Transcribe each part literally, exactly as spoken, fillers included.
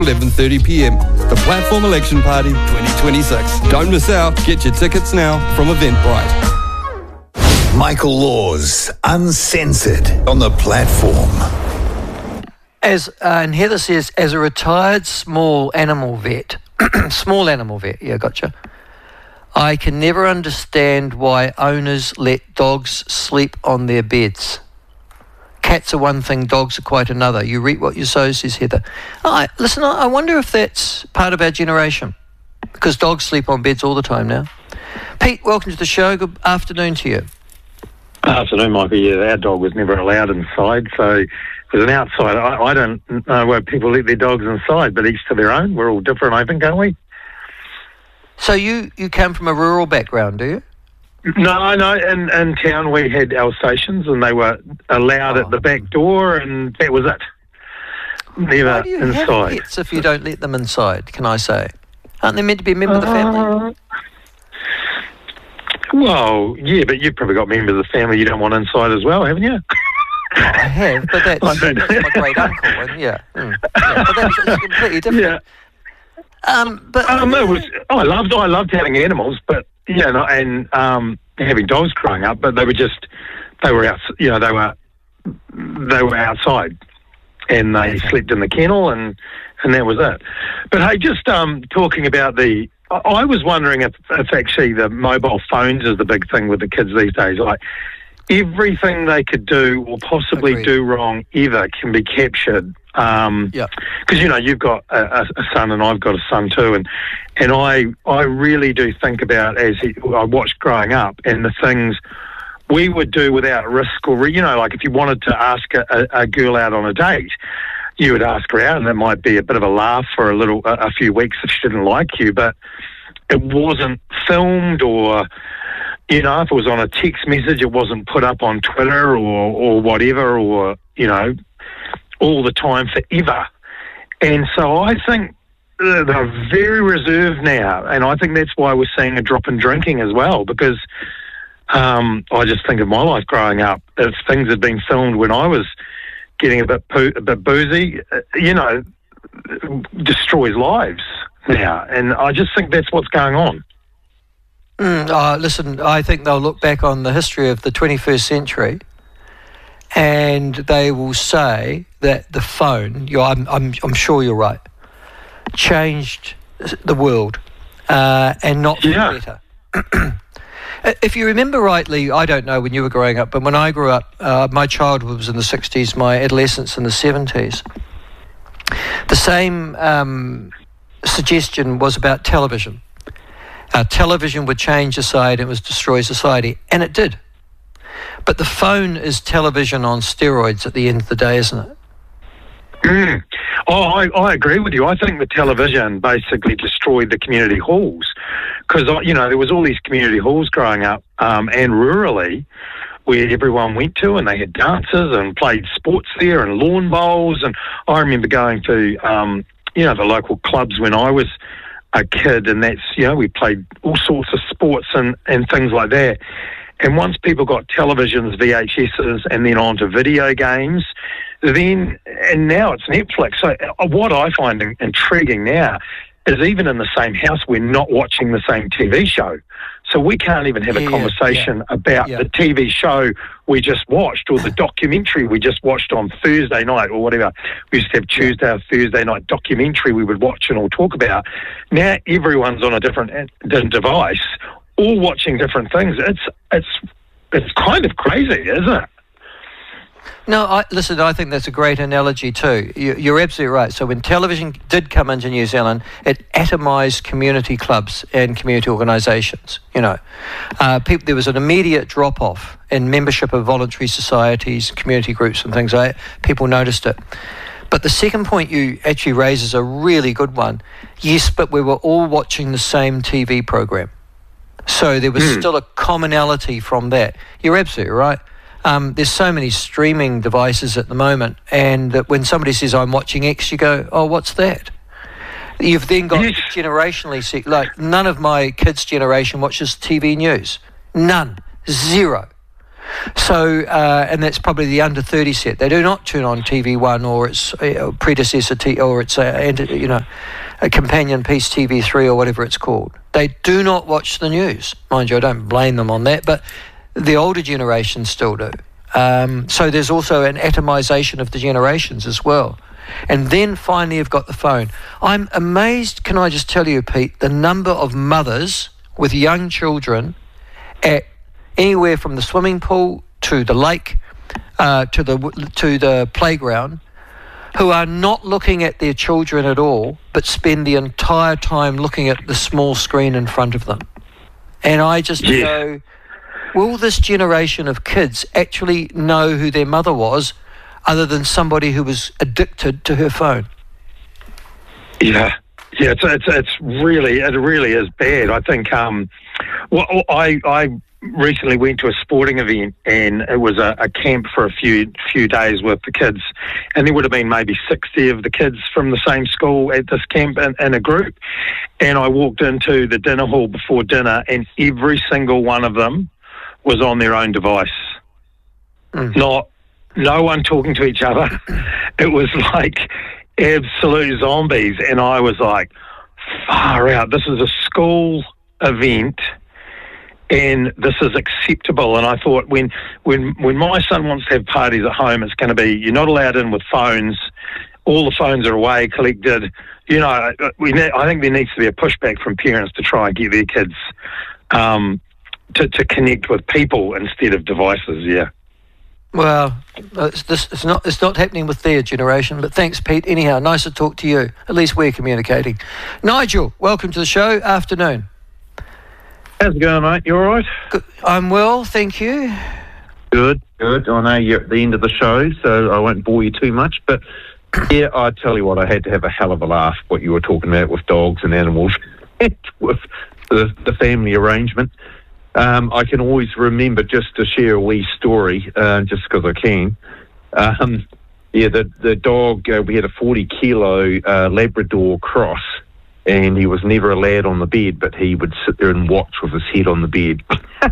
eleven thirty p m. The Platform Election Party twenty twenty-six. Don't miss out. Get your tickets now from Eventbrite. Michael Laws, Uncensored, on the Platform. As uh, and Heather says, as a retired small animal vet, small animal vet, yeah, gotcha. I can never understand why owners let dogs sleep on their beds. Cats are one thing, dogs are quite another. You reap what you sow, says Heather. Oh, I, listen, I wonder if that's part of our generation, because dogs sleep on beds all the time now. Pete, welcome to the show. Good afternoon to you. Afternoon, Michael. Yeah, our dog was never allowed inside, so it was an outside. I, I don't know why people let their dogs inside, but each to their own. We're all different, I think, aren't we? So you, you come from a rural background, do you? No, no. In, in town we had Alsatians, and they were allowed oh. at the back door, and that was it. Never Why do you inside. Have pets if you don't let them inside, can I say? Aren't they meant to be a member of the family? Uh, well, yeah, but you've probably got members of the family you don't want inside as well, haven't you? I have, but that's, I don't that's know. my great uncle, and yeah, mm, yeah, but that's, that's completely different. Yeah. Um, but Um, it was, I loved I loved having animals, but yeah, you know, and um, having dogs growing up, but they were just they were out, you know, they were they were outside, and they slept in the kennel, and and that was it. But hey, just um, talking about the, I, I was wondering if if actually the mobile phones is the big thing with the kids these days, like. Everything they could do or possibly Agreed. do wrong ever can be captured. Um, yeah. Because, you know, you've got a, a son and I've got a son too. And, and I I really do think about, as he, I watched growing up, and the things we would do without risk or, you know, like if you wanted to ask a, a, a girl out on a date, you would ask her out, and it might be a bit of a laugh for a little, a, a few weeks if she didn't like you, but it wasn't filmed or... You know, if it was on a text message, it wasn't put up on Twitter or, or whatever, or, you know, all the time forever. And so I think they're very reserved now, and I think that's why we're seeing a drop in drinking as well, because um, I just think of my life growing up. If things had been filmed when I was getting a bit, poo- a bit boozy, you know, destroys lives now. And I just think that's what's going on. Mm, uh, listen, I think they'll look back on the history of the twenty-first century, and they will say that the phone, you're, I'm, I'm, I'm sure you're right, changed the world, uh, and not for yeah. the better. If you remember rightly, I don't know when you were growing up, but when I grew up, uh, my childhood was in the sixties, my adolescence in the seventies. The same um, suggestion was about television. Uh, television would change society, it would destroy society, and it did. But the phone is television on steroids at the end of the day, isn't it? Mm. Oh, I, I agree with you. I think the television basically destroyed the community halls, because, you know, there was all these community halls growing up, um, and rurally, where everyone went to, and they had dances and played sports there and lawn bowls. And I remember going to, um, you know, the local clubs when I was a kid, and that's, you know, we played all sorts of sports and, and things like that. And once people got televisions, V H S's, and then onto video games, then, and now it's Netflix. So what I find in, intriguing now is even in the same house, we're not watching the same T V show. So we can't even have a yeah, conversation yeah, about yeah. the T V show we just watched, or the documentary we just watched on Thursday night, or whatever. We used to have Tuesday or Thursday night documentary we would watch and all talk about. Now everyone's on a different, different device, all watching different things. It's it's it's kind of crazy, isn't it? No, I, listen, I think that's a great analogy too. You, you're absolutely right. So when television did come into New Zealand, it atomised community clubs and community organisations, you know. Uh, people, there was an immediate drop-off in membership of voluntary societies, community groups and things like that. People noticed it. But the second point you actually raise is a really good one. Yes, but we were all watching the same T V program. So there was mm. still a commonality from that. You're absolutely right. Um, there's so many streaming devices at the moment, and that when somebody says, I'm watching X, you go, oh, what's that? You've then got yes. generationally, see, like none of my kids' generation watches T V news. None. Zero. So, uh, and that's probably the under thirty set. They do not turn on T V One or its uh, predecessor, T- or its uh, you know, a companion piece T V Three or whatever it's called. They do not watch the news. Mind you, I don't blame them on that, but the older generations still do. Um, so there's also an atomization of the generations as well. And then finally you've got the phone. I'm amazed, can I just tell you, Pete, the number of mothers with young children at anywhere from the swimming pool to the lake uh, to the to the playground who are not looking at their children at all, but spend the entire time looking at the small screen in front of them. And I just yeah. go, will this generation of kids actually know who their mother was other than somebody who was addicted to her phone? Yeah, yeah, it's it's, it's really it really is bad. I think. Um, well, I I recently went to a sporting event, and it was a, a camp for a few few days with the kids, and there would have been maybe sixty of the kids from the same school at this camp in, in a group. And I walked into the dinner hall before dinner, and every single one of them was on their own device. Mm. Not no one talking to each other. It was like absolute zombies, and I was like, far out. This is a school event, and this is acceptable. And I thought, when when when my son wants to have parties at home, it's going to be, you're not allowed in with phones. All the phones are away, collected. You know, we ne- I think there needs to be a pushback from parents to try and get their kids um, to, to connect with people instead of devices, yeah. Well, it's, this, it's not it's not happening with their generation, but thanks, Pete. Anyhow, nice to talk to you. At least we're communicating. Nigel, welcome to the show. Afternoon. How's it going, mate? You all right? Good. I'm well, thank you. Good, good. I know you're at the end of the show, so I won't bore you too much, but yeah, I tell you what, I had to have a hell of a laugh what you were talking about with dogs and animals, with the, the family arrangement. Um, I can always remember, just to share a wee story, uh, just because I can. Um, yeah, the the dog, uh, we had a forty kilo uh, Labrador cross, and he was never allowed on the bed, but he would sit there and watch with his head on the bed.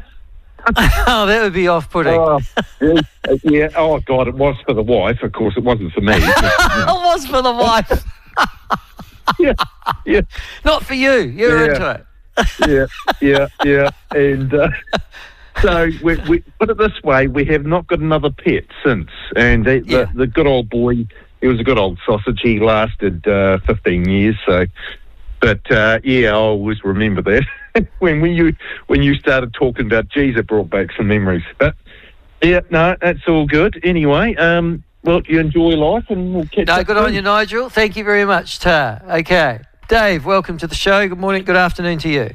Oh, that would be off-putting. Oh, yeah, yeah, oh, God, it was for the wife. Of course, it wasn't for me. It was for the wife. yeah, yeah. Not for you. You were Yeah. into it. yeah, yeah, yeah. And uh, so, we, we put it this way, we have not got another pet since. And the, Yeah. the, the good old boy, he was a good old sausage. He lasted uh, fifteen years. So, but uh, yeah, I always remember that when when you when you started talking about, geez, it brought back some memories. But yeah, no, that's all good. Anyway, um, well, you enjoy life, and we'll catch No, up good soon. on you, Nigel. Thank you very much, Tar. Okay. Dave, welcome to the show. Good morning, good afternoon to you.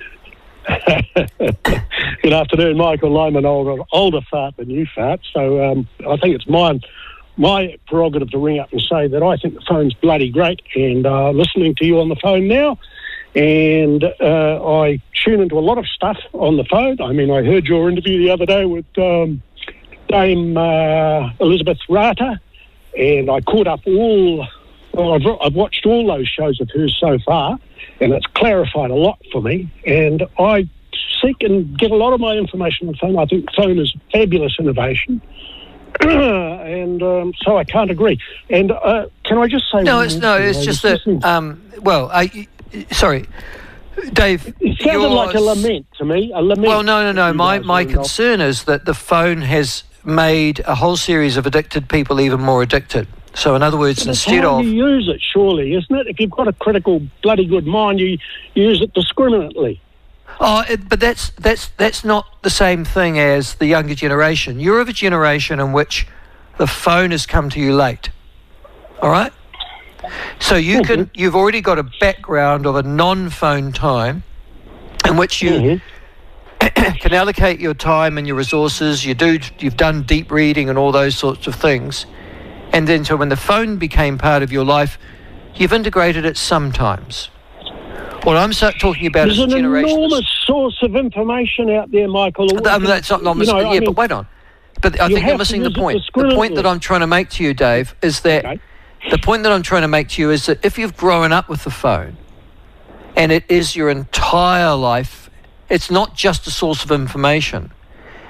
Good afternoon, Michael. I'm an older, older fart than you fart, so um, I think it's mine, my prerogative to ring up and say that I think the phone's bloody great, and uh, listening to you on the phone now, and uh, I tune into a lot of stuff on the phone. I mean, I heard your interview the other day with um, Dame uh, Elizabeth Rata, and I caught up all... Well, I've, I've watched all those shows of hers so far, and it's clarified a lot for me. And I seek and get a lot of my information on the phone. I think the phone is fabulous innovation. and um, so I can't agree. And uh, can I just say... No, it's no, it's just that... Um, well, I, sorry, Dave... It sounded yours, like a lament to me, a lament. Well, no, no, no. My, guys my are involved. concern is that the phone has made a whole series of addicted people even more addicted. So in other words, But it's instead how of... you use it, surely, isn't it? If you've got a critical, bloody good mind, you use it discriminately. Oh, it, but that's that's that's not the same thing as the younger generation. You're of a generation in which the phone has come to you late. All right? So you Mm-hmm. can you've already got a background of a non-phone time in which you Mm-hmm. can allocate your time and your resources. You do you've done deep reading and all those sorts of things. And then so when the phone became part of your life, you've integrated it sometimes. What I'm so talking about There's is an generation. enormous source of information out there, Michael. I mean, that's not enormous, You know, yeah, I mean, but wait on. But I you think have you're to missing the use it point. The discriminately. point that I'm trying to make to you, Dave, is that Okay. the point that I'm trying to make to you is that if you've grown up with the phone and it is your entire life, it's not just a source of information.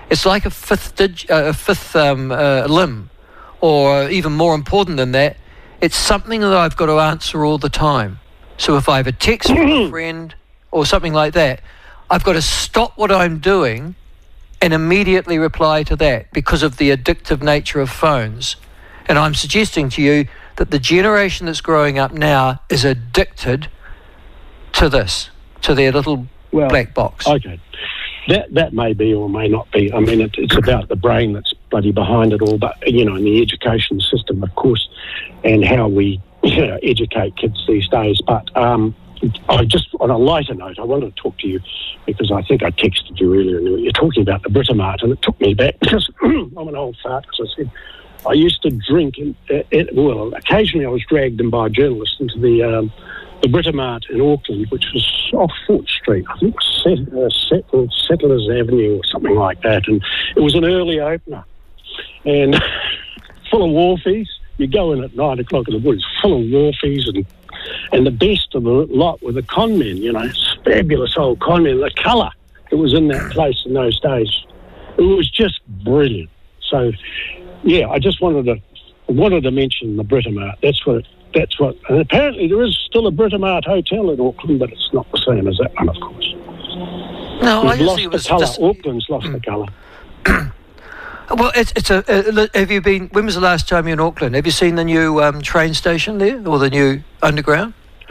It's like a fifth, dig- uh, a fifth um, uh, limb, or even more important than that, it's something that I've got to answer all the time. So if I have a text from a friend or something like that, I've got to stop what I'm doing and immediately reply to that because of the addictive nature of phones. And I'm suggesting to you that the generation that's growing up now is addicted to this, to their little well, black box. Okay. That that may be or may not be. I mean, it, it's about the brain that's bloody behind it all, but, you know, in the education system, of course, and how we you know, educate kids these days. But um, I just, on a lighter note, I wanted to talk to you because I think I texted you earlier and you're talking about the Britomart, and it took me back because I'm an old fart, as I said. I used to drink, in, uh, well, occasionally I was dragged in by a journalist into the um, the Britomart in Auckland, which was off Fort Street, I think set, uh, set, or Settlers Avenue or something like that. And it was an early opener and full of wharfies. You go in at nine o'clock in the morning, it's full of wharfies, and and the best of the lot were the con men, you know, fabulous old con men. The colour that was in that place in those days, it was just brilliant. So, yeah, I just wanted to wanted to mention the Britomart. That's what it, that's what. And apparently there is still a Britomart hotel in Auckland, but it's not the same as that one, of course. No, We've I lost it the was colour. just, Auckland's lost the colour. Well, it's it's a. Uh, have you been? When was the last time you were in Auckland? Have you seen the new um, train station there, or the new underground?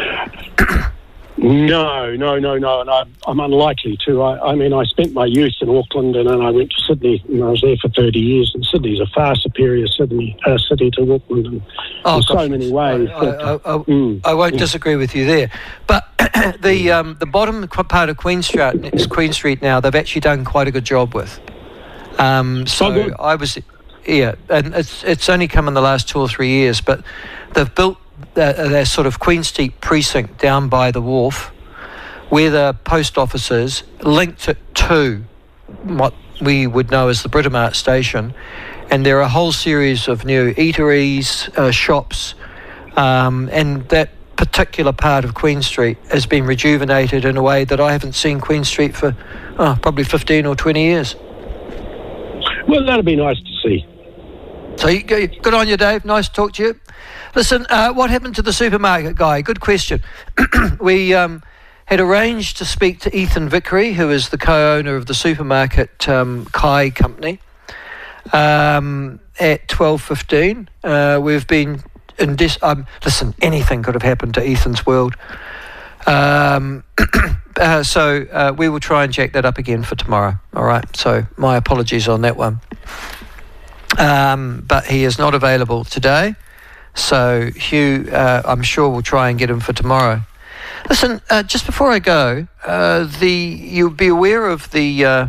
No, no, no, no, and I, I'm unlikely to. I, I mean, I spent my youth in Auckland, and then I went to Sydney, and I was there for thirty years. And Sydney's a far superior Sydney uh, city to Auckland in, oh, in gosh, so many ways. I, but, I, I, I, mm, I won't mm. disagree with you there, but the um, the bottom part of Queen Street, Queen Street now, they've actually done quite a good job with. Um, so Oh, good. I was, yeah, and it's it's only come in the last two or three years, but they've built their, their sort of Queen Street precinct down by the wharf, where the post office is, linked it to what we would know as the Britomart station, and there are a whole series of new eateries, uh, shops, um, and that particular part of Queen Street has been rejuvenated in a way that I haven't seen Queen Street for oh, probably fifteen or twenty years. Well, that'd be nice to see. So you, good on you, Dave. Nice to talk to you. Listen, uh, what happened to the supermarket guy? Good question. we um, had arranged to speak to Ethan Vickery, who is the co-owner of the supermarket um, Kai Company, um, at twelve fifteen. Uh, we've been in dis- um, listen, anything could have happened to Ethan's world. Um, uh, so uh, we will try and jack that up again for tomorrow. All right. So my apologies on that one. Um, but he is not available today. So Hugh, uh, I'm sure we'll try and get him for tomorrow. Listen, uh, just before I go, uh, the you'll be aware of the uh,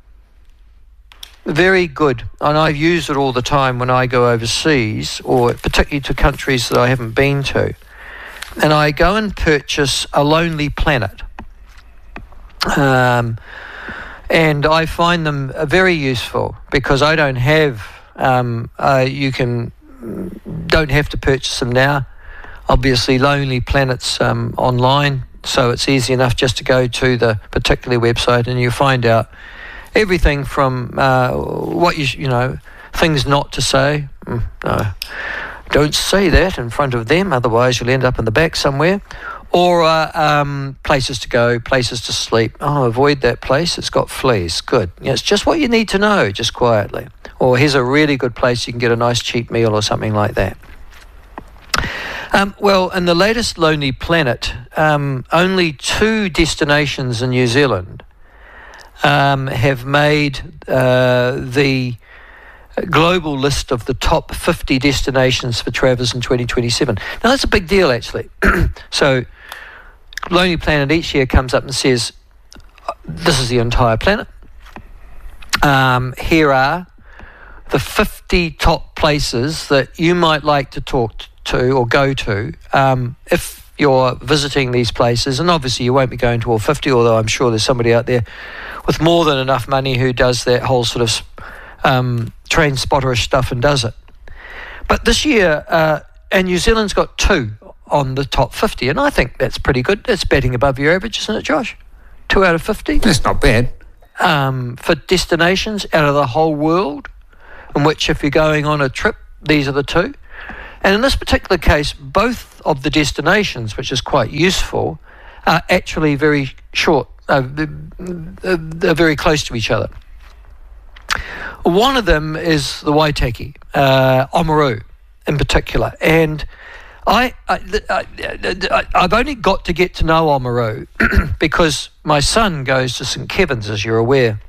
very good, and I've used it all the time when I go overseas, or particularly to countries that I haven't been to. And I go and purchase a Lonely Planet. Um, and I find them very useful because I don't have, um, uh, you can, don't have to purchase them now. Obviously, Lonely Planet's um, online, so it's easy enough just to go to the particular website and you find out everything from uh, what you, you know, things not to say. Mm, no. Don't say that in front of them, otherwise you'll end up in the back somewhere. Or uh, um, places to go, places to sleep. Oh, avoid that place, it's got fleas. Good. Yeah, it's just what you need to know, just quietly. Or here's a really good place you can get a nice cheap meal or something like that. Um, well, in the latest Lonely Planet, um, only two destinations in New Zealand um, have made uh, the global list of the top fifty destinations for travellers in twenty twenty-seven. Now, that's a big deal, actually. So, Lonely Planet each year comes up and says, this is the entire planet. Um, here are the fifty top places that you might like to talk to or go to um, if you're visiting these places. And obviously, you won't be going to all fifty, although I'm sure there's somebody out there with more than enough money who does that whole sort of um, train spotterish stuff and does it. But this year, uh, and New Zealand's got two on the top fifty, and I think that's pretty good. That's betting above your average, isn't it, Josh? Two out of fifty? That's not bad. um, for destinations out of the whole world, in which if you're going on a trip, these are the two. And in this particular case, both of the destinations, which is quite useful, are actually very short. Uh, they're, they're very close to each other. One of them is the Waitaki, uh, Oamaru in particular. And I, I, I, I've only got to get to know Oamaru because my son goes to St Kevin's, as you're aware.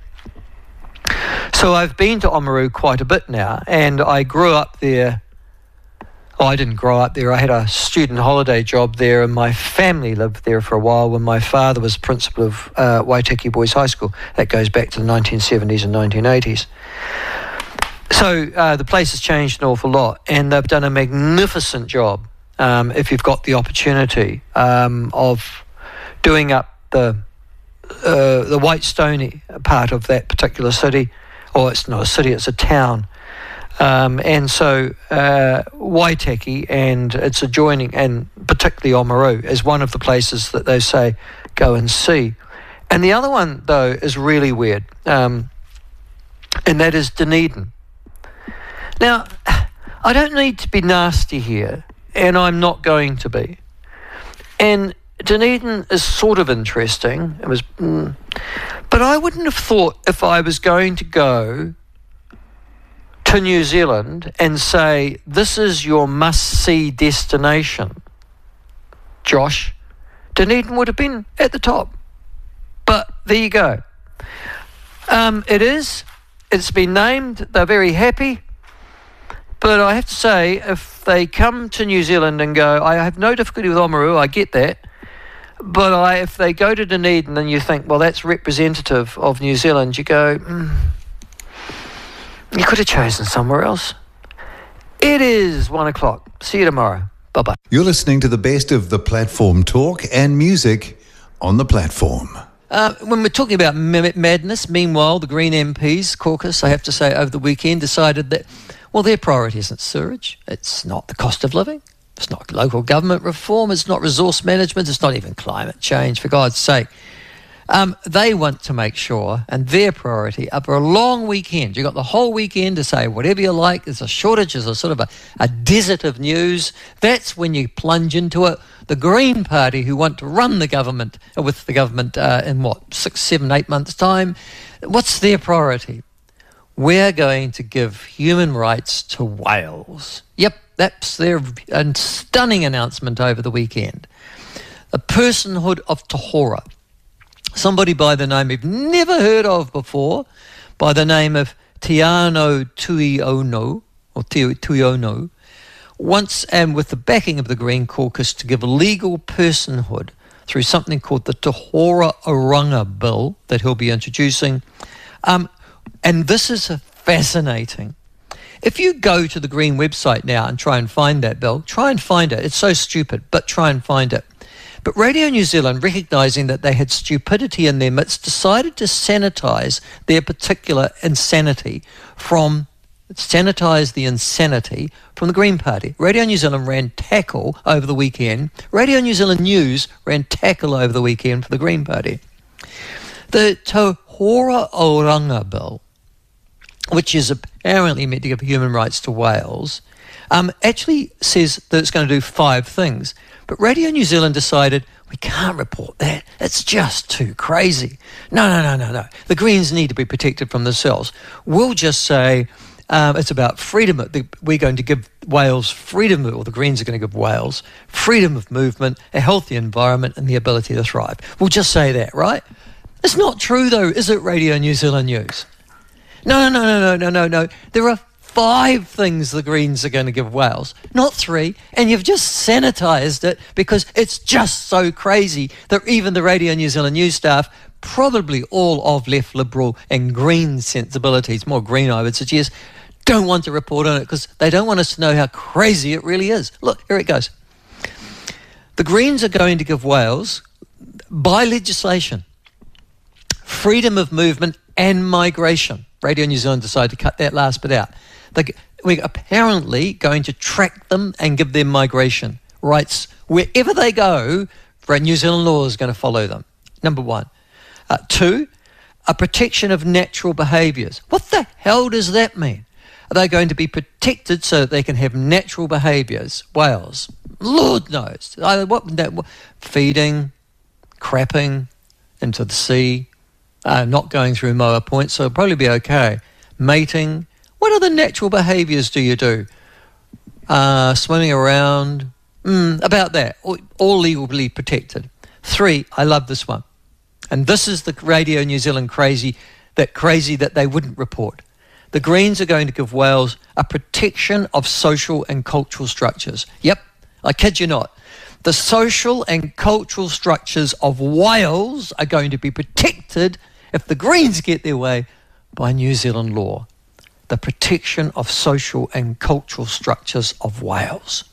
So I've been to Oamaru quite a bit now, and I grew up there. Oh, I didn't grow up there. I had a student holiday job there, and my family lived there for a while when my father was principal of uh, Waitaki Boys High School. That goes back to the nineteen seventies and nineteen eighties. So uh, the place has changed an awful lot, and they've done a magnificent job, um, if you've got the opportunity, um, of doing up the uh, the Whitestone part of that particular city. Or it's not a city, it's a town. Um, and so uh, Waitaki and its adjoining, and particularly Oamaru, is one of the places that they say go and see. And the other one, though, is really weird, um, and that is Dunedin. Now, I don't need to be nasty here, and I'm not going to be. And Dunedin is sort of interesting. It was, mm, but I wouldn't have thought if I was going to go to New Zealand and say, this is your must-see destination, Josh, Dunedin would have been at the top. But there you go. Um, it is. It's been named. They're very happy. But I have to say, if they come to New Zealand and go, I have no difficulty with Oamaru, I get that. But I, if they go to Dunedin and you think, well, that's representative of New Zealand, you go, mm, you could have chosen somewhere else. It is one o'clock. See you tomorrow. Bye-bye. You're listening to the best of the platform talk and music on the platform. Uh, when we're talking about madness, meanwhile, the Green M Ps caucus, I have to say, over the weekend decided that, well, their priority isn't sewerage. It's not the cost of living. It's not local government reform. It's not resource management. It's not even climate change, for God's sake. Um, they want to make sure, and their priority, over a long weekend, you've got the whole weekend to say whatever you like. There's a shortage, there's a sort of a, a desert of news. That's when you plunge into it. The Green Party, who want to run the government, with the government uh, in what, six, seven, eight months' time, what's their priority? We're going to give human rights to whales. Yep, that's their uh, stunning announcement over the weekend. The personhood of Tahora. Somebody by the name we've never heard of before, by the name of Tiano Tuiono, or Tuiono, wants, and with the backing of the Green Caucus, to give a legal personhood through something called the Tahora Oranga Bill that he'll be introducing. Um, and this is fascinating. If you go to the Green website now and try and find that bill, try and find it. It's so stupid, but try and find it. But Radio New Zealand, recognising that they had stupidity in their midst, decided to sanitise their particular insanity from, sanitise the insanity from the Green Party. Radio New Zealand ran tackle over the weekend. Radio New Zealand News ran tackle over the weekend for the Green Party. The Tahora Oranga Bill, which is apparently meant to give human rights to whales, um, actually says that it's going to do five things. But Radio New Zealand decided, we can't report that. It's just too crazy. No, no, no, no, no. The Greens need to be protected from themselves. We'll just say um, it's about freedom. We're going to give whales freedom, or the Greens are going to give whales freedom of movement, a healthy environment, and the ability to thrive. We'll just say that, right? It's not true, though, is it, Radio New Zealand News? No, no, no, no, no, no, no. There are five things the Greens are going to give whales, not three, and you've just sanitised it because it's just so crazy that even the Radio New Zealand News staff, probably all of left Liberal and Green sensibilities, more Green I would suggest, don't want to report on it because they don't want us to know how crazy it really is. Look, here it goes. The Greens are going to give whales, by legislation, freedom of movement and migration. Radio New Zealand decided to cut that last bit out. They, we're apparently going to track them and give them migration rights wherever they go. New Zealand law is going to follow them, number one. Uh, two, a protection of natural behaviours. What the hell does that mean? Are they going to be protected so that they can have natural behaviours? Whales. Lord knows. I, what, what, feeding, crapping into the sea, uh, not going through Moa Point, so it'll probably be okay. Mating. What other natural behaviours do you do? Uh, swimming around. Mm, about that. All, all legally protected. Three, I love this one. And this is the Radio New Zealand crazy, that crazy that they wouldn't report. The Greens are going to give whales a protection of social and cultural structures. Yep, I kid you not. The social and cultural structures of whales are going to be protected, if the Greens get their way, by New Zealand law. The protection of social and cultural structures of whales.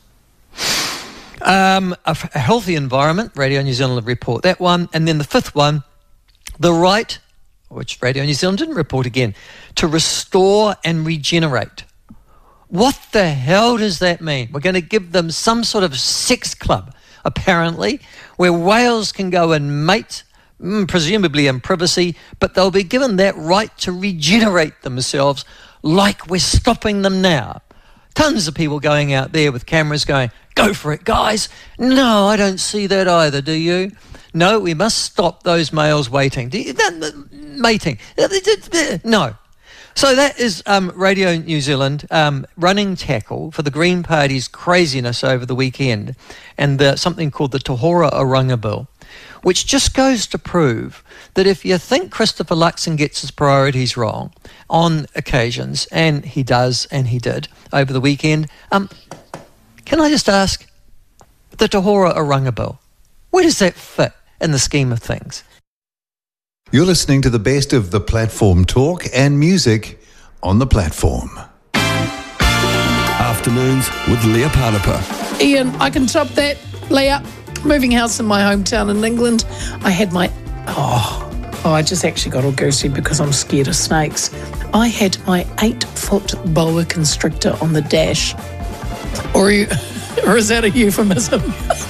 Um, a, a healthy environment, Radio New Zealand will report that one. And then the fifth one, the right, which Radio New Zealand didn't report again, to restore and regenerate. What the hell does that mean? We're going to give them some sort of sex club, apparently, where whales can go and mate, presumably in privacy, but they'll be given that right to regenerate themselves like we're stopping them now. Tons of people going out there with cameras going, go for it, guys. No, I don't see that either, do you? No, we must stop those males waiting. Do you, that, mating. No. So that is um, Radio New Zealand um, running tackle for the Green Party's craziness over the weekend, and the, something called the Te Hora Oranga Bill, which just goes to prove that if you think Christopher Luxon gets his priorities wrong on occasions, and he does, and he did over the weekend, um, can I just ask, the Te Hora Oranga Bill, where does that fit in the scheme of things? You're listening to the best of the platform talk and music on the platform. Afternoons with Leah Panapa. Ian, I can top that. Leah, moving house in my hometown in England, I had my... Oh, oh I just actually got all goosey because I'm scared of snakes. I had my eight-foot boa constrictor on the dash. Or, are you, or is that a euphemism?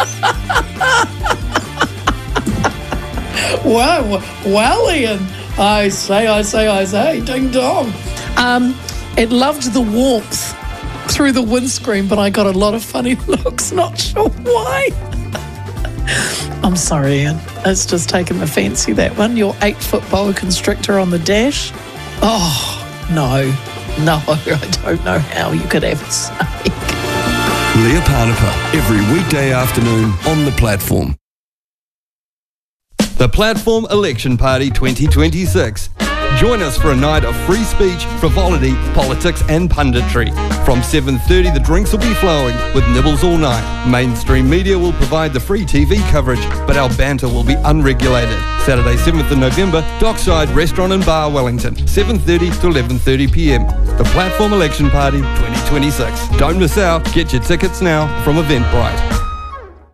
Wow, well, Ian, I say, I say, I say, ding dong. Um, it loved the warmth through the windscreen, but I got a lot of funny looks, not sure why. I'm sorry, Ian, it's just taken the fancy, that one. Your eight-foot boa constrictor on the dash. Oh, no, no, I don't know how you could have a snake. Leah Panapa, every weekday afternoon on the platform. The Platform Election Party twenty twenty-six. Join us for a night of free speech, frivolity, politics and punditry. From seven thirty, the drinks will be flowing with nibbles all night. Mainstream media will provide the free T V coverage, but our banter will be unregulated. Saturday, seventh of November, Dockside Restaurant and Bar, Wellington, seven thirty to eleven thirty p m. The Platform Election Party twenty twenty-six. Don't miss out. Get your tickets now from Eventbrite.